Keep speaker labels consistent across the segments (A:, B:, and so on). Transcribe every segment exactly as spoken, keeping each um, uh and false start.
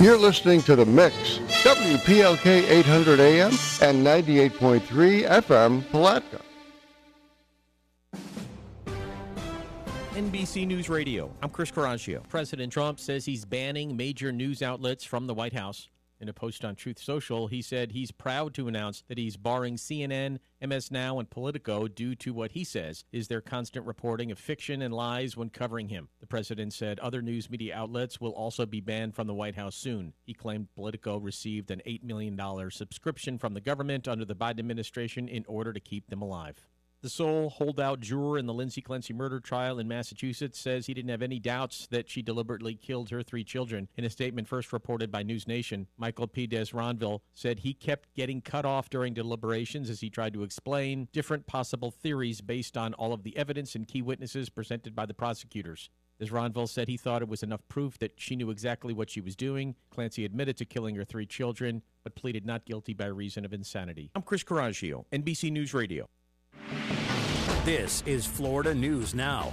A: You're listening to The Mix, W P L K eight hundred A M and ninety-eight point three F M, Palatka.
B: N B C News Radio, I'm Chris Coraggio. President Trump says he's banning major news outlets from the White House. In a post on Truth Social, he said he's proud to announce that he's barring C N N, M S Now, and Politico due to what he says is their constant reporting of fiction and lies when covering him. The president said other news media outlets will also be banned from the White House soon. He claimed Politico received an eight million dollars subscription from the government under the Biden administration in order to keep them alive. The sole holdout juror in the Lindsay Clancy murder trial in Massachusetts says he didn't have any doubts that she deliberately killed her three children. In a statement first reported by News Nation, Michael P. Desronville said he kept getting cut off during deliberations as he tried to explain different possible theories based on all of the evidence and key witnesses presented by the prosecutors. Desronville said he thought it was enough proof that she knew exactly what she was doing. Clancy admitted to killing her three children, but pleaded not guilty by reason of insanity. I'm Chris Coraggio, N B C News Radio.
C: This is Florida News Now.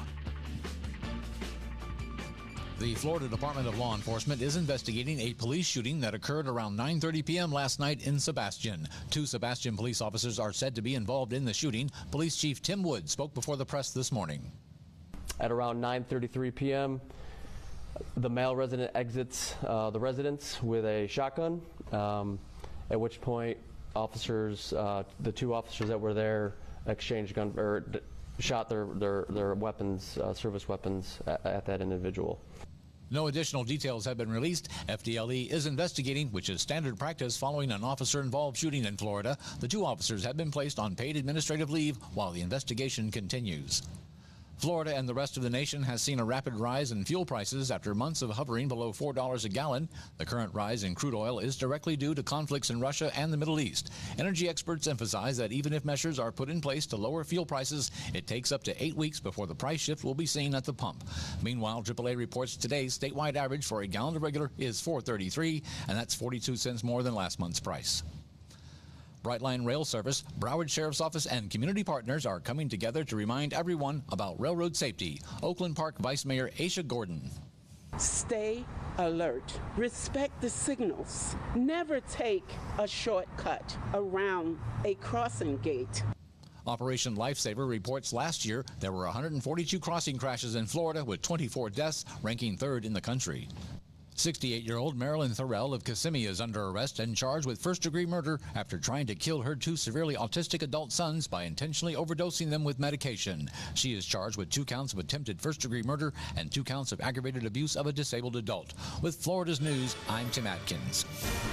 D: The Florida Department of Law Enforcement is investigating a police shooting that occurred around nine thirty p.m. last night in Sebastian. Two Sebastian police officers are said to be involved in the shooting. Police Chief Tim Wood spoke before the press this morning.
E: At around nine thirty-three p.m., the male resident exits uh, the residence with a shotgun, um, at which point officers, uh, the two officers that were there, exchanged gun or d- shot their their their weapons, uh, service weapons, at, at that individual.
D: No additional details have been released. F D L E is investigating, which is standard practice following an officer-involved shooting in Florida. The two officers have been placed on paid administrative leave while the investigation continues. Florida and the rest of the nation has seen a rapid rise in fuel prices after months of hovering below four dollars a gallon. The current rise in crude oil is directly due to conflicts in Russia and the Middle East. Energy experts emphasize that even if measures are put in place to lower fuel prices, it takes up to eight weeks before the price shift will be seen at the pump. Meanwhile, triple A reports today's statewide average for a gallon of regular is four thirty-three, and that's forty-two cents more than last month's price. Brightline Rail Service, Broward Sheriff's Office, and community partners are coming together to remind everyone about railroad safety. Oakland Park Vice Mayor Aisha Gordon.
F: Stay alert. Respect the signals. Never take a shortcut around a crossing gate.
D: Operation Lifesaver reports last year there were one hundred forty-two crossing crashes in Florida with twenty-four deaths, ranking third in the country. sixty-eight-year-old Marilyn Thorell of Kissimmee is under arrest and charged with first-degree murder after trying to kill her two severely autistic adult sons by intentionally overdosing them with medication. She is charged with two counts of attempted first-degree murder and two counts of aggravated abuse of a disabled adult. With Florida's News, I'm Tim Atkins.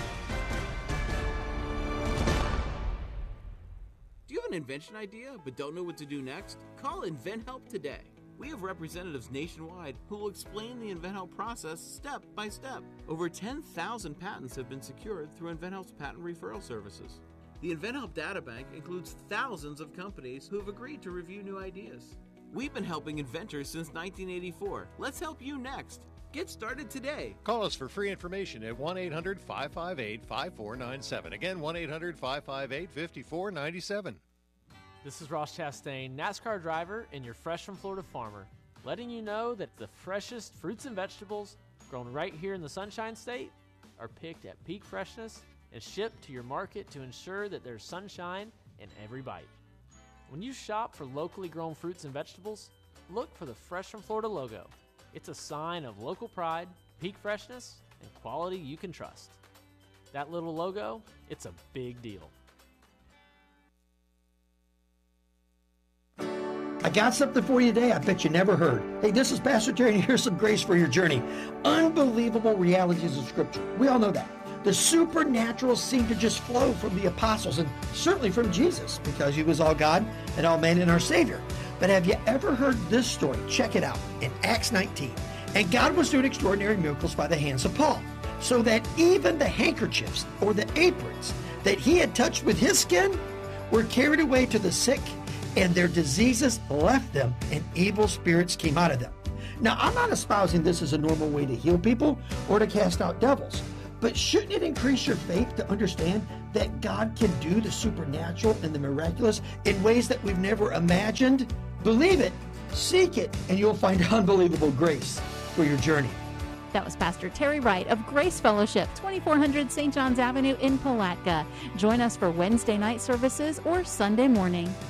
G: Do you have an invention idea but don't know what to do next? Call InventHelp today. We have representatives nationwide who will explain the InventHelp process step by step. Over ten thousand patents have been secured through InventHelp's patent referral services. The InventHelp Databank includes thousands of companies who have agreed to review new ideas. We've been helping inventors since nineteen eighty-four. Let's help you next. Get started today.
H: Call us for free information at one eight hundred five five eight five four nine seven. Again, one eight hundred five five eight five four nine seven.
I: This is Ross Chastain, NASCAR driver and your Fresh from Florida farmer, letting you know that the freshest fruits and vegetables grown right here in the Sunshine State are picked at peak freshness and shipped to your market to ensure that there's sunshine in every bite. When you shop for locally grown fruits and vegetables, look for the Fresh from Florida logo. It's a sign of local pride, peak freshness, and quality you can trust. That little logo, it's a big deal.
J: I got something for you today I bet you never heard. Hey, this is Pastor Terry, and here's some grace for your journey. Unbelievable realities of Scripture. We all know that. The supernatural seemed to just flow from the apostles, and certainly from Jesus, because he was all God and all man and our Savior. But have you ever heard this story? Check it out in Acts nineteen. And God was doing extraordinary miracles by the hands of Paul, so that even the handkerchiefs or the aprons that he had touched with his skin were carried away to the sick, and their diseases left them, and evil spirits came out of them. Now, I'm not espousing this as a normal way to heal people or to cast out devils, but shouldn't it increase your faith to understand that God can do the supernatural and the miraculous in ways that we've never imagined? Believe it, seek it, and you'll find unbelievable grace for your journey.
K: That was Pastor Terry Wright of Grace Fellowship, twenty-four hundred Saint John's Avenue in Palatka. Join us for Wednesday night services or Sunday morning.